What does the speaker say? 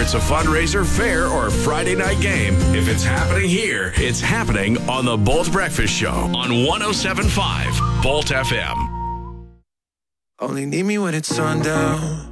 it's a fundraiser, fair, or Friday night game, if it's happening here, it's happening on the Bolt Breakfast Show on 107.5 Bolt FM. Only need me when it's sundown.